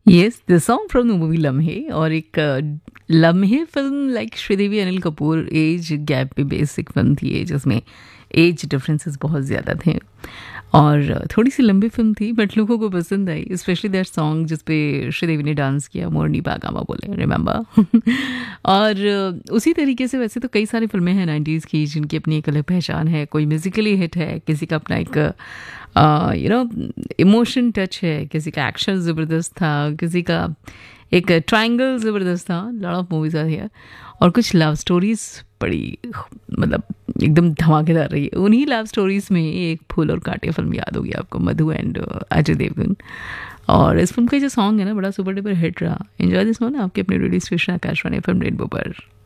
Yes, the song from the movie लम्हे। और एक लम्हे film like Sridevi Anil Kapoor age gap पे बेसिक फिल्म थी ये, जिसमें एज डिफरेंसेस बहुत ज़्यादा थे और थोड़ी सी लंबी फिल्म थी बट लोगों को पसंद आई, स्पेशली दैट सॉन्ग जिस पे श्रीदेवी ने डांस किया, मोरनी पागामा बोले, रिमेंबर। और उसी तरीके से वैसे तो कई सारी फिल्में हैं 90s की जिनकी अपनी एक अलग पहचान है। कोई म्यूजिकली हिट है, किसी का अपना एक इमोशन टच है, किसी का एक्शन ज़बरदस्त था, किसी का एक ट्रायंगल ज़बरदस्त था, lot of movies are here. और कुछ लव स्टोरीज बड़ी मतलब एकदम धमाकेदार रही है। उन्हीं लव स्टोरीज में एक फूल और कांटे फिल्म याद होगी आपको, मधु एंड अजय देवगन। और इस फिल्म का जो सॉन्ग है ना, बड़ा सुपर डुपर हिट रहा। एंजॉय दिस वन आपके अपने radio station Akashvani FM rainbow पर।